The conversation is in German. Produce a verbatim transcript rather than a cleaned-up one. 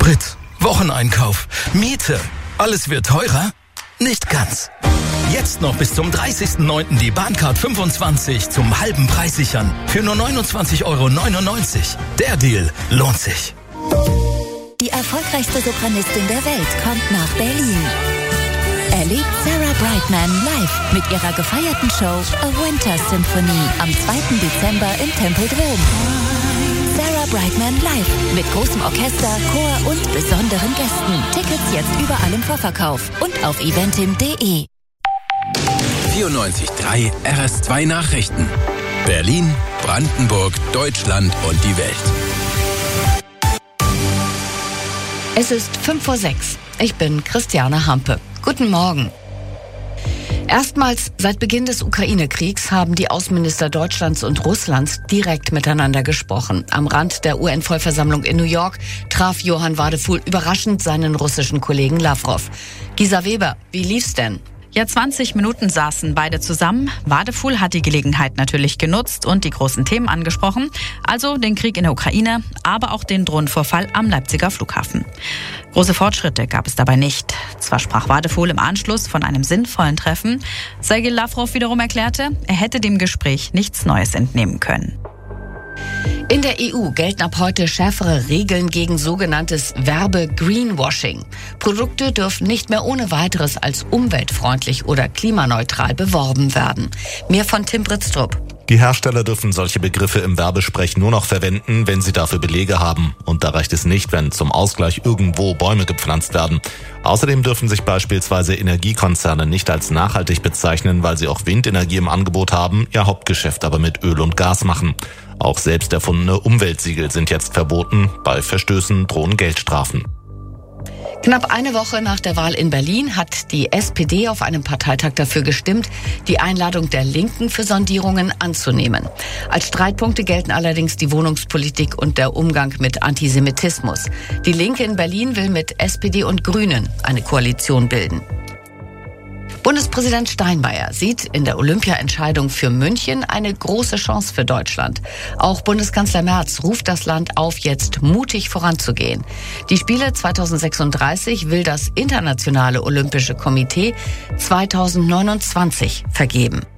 Sprit, Wocheneinkauf, Miete. Alles wird teurer? Nicht ganz. Jetzt noch bis zum dreißigsten neunten die Bahncard fünfundzwanzig zum halben Preis sichern. Für nur neunundzwanzig Euro neunundneunzig. Der Deal lohnt sich. Die erfolgreichste Sopranistin der Welt kommt nach Berlin. Erlebt Sarah Brightman live mit ihrer gefeierten Show A Winter Symphony am zweiten Dezember im Tempeldrom. Sarah Brightman live mit großem Orchester, Chor und besonderen Gästen. Tickets jetzt überall im Vorverkauf und auf eventim punkt de. vierundneunzig Komma drei R S zwei Nachrichten. Berlin, Brandenburg, Deutschland und die Welt. Es ist fünf vor sechs. Ich bin Christiane Hampe. Guten Morgen. Erstmals seit Beginn des Ukraine-Kriegs haben die Außenminister Deutschlands und Russlands direkt miteinander gesprochen. Am Rand der U N-Vollversammlung in New York traf Johann Wadefuhl überraschend seinen russischen Kollegen Lavrov. Gisa Weber, wie lief's denn? Ja, zwanzig Minuten saßen beide zusammen. Wadefuhl hat die Gelegenheit natürlich genutzt und die großen Themen angesprochen. Also den Krieg in der Ukraine, aber auch den Drohnenvorfall am Leipziger Flughafen. Große Fortschritte gab es dabei nicht. Zwar sprach Wadefuhl im Anschluss von einem sinnvollen Treffen. Sergei Lavrov wiederum erklärte, er hätte dem Gespräch nichts Neues entnehmen können. In der E U gelten ab heute schärfere Regeln gegen sogenanntes Werbe-Greenwashing. Produkte dürfen nicht mehr ohne weiteres als umweltfreundlich oder klimaneutral beworben werden. Mehr von Tim Britztrup. Die Hersteller dürfen solche Begriffe im Werbesprech nur noch verwenden, wenn sie dafür Belege haben. Und da reicht es nicht, wenn zum Ausgleich irgendwo Bäume gepflanzt werden. Außerdem dürfen sich beispielsweise Energiekonzerne nicht als nachhaltig bezeichnen, weil sie auch Windenergie im Angebot haben, ihr Hauptgeschäft aber mit Öl und Gas machen. Auch selbst erfundene Umweltsiegel sind jetzt verboten. Bei Verstößen drohen Geldstrafen. Knapp eine Woche nach der Wahl in Berlin hat die S P D auf einem Parteitag dafür gestimmt, die Einladung der Linken für Sondierungen anzunehmen. Als Streitpunkte gelten allerdings die Wohnungspolitik und der Umgang mit Antisemitismus. Die Linke in Berlin will mit S P D und Grünen eine Koalition bilden. Bundespräsident Steinmeier sieht in der Olympia-Entscheidung für München eine große Chance für Deutschland. Auch Bundeskanzler Merz ruft das Land auf, jetzt mutig voranzugehen. Die Spiele zweitausendsechsunddreißig will das Internationale Olympische Komitee zweitausendneunundzwanzig vergeben.